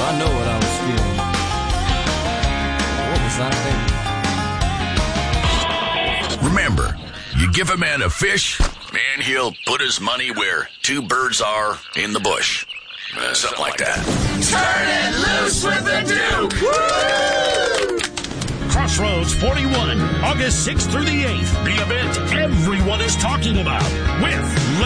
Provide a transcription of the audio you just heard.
I know what I was feeling. What was I thinking? Remember, you give a man a fish, and he'll put his money where two birds are in the bush. Something like that. Turn it loose with the Duke! Woo! Crossroads 41, August 6th through the 8th. The event everyone is talking about with